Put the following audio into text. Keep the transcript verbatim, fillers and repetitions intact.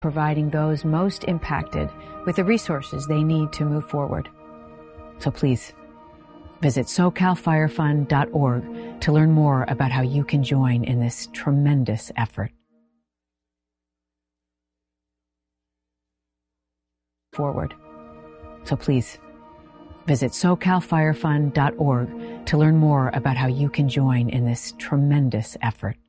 providing those most impacted with the resources they need to move forward. So please, visit so cal fire fund dot org to learn more about how you can join in this tremendous effort. Forward. So please, visit so cal fire fund dot org to learn more about how you can join in this tremendous effort.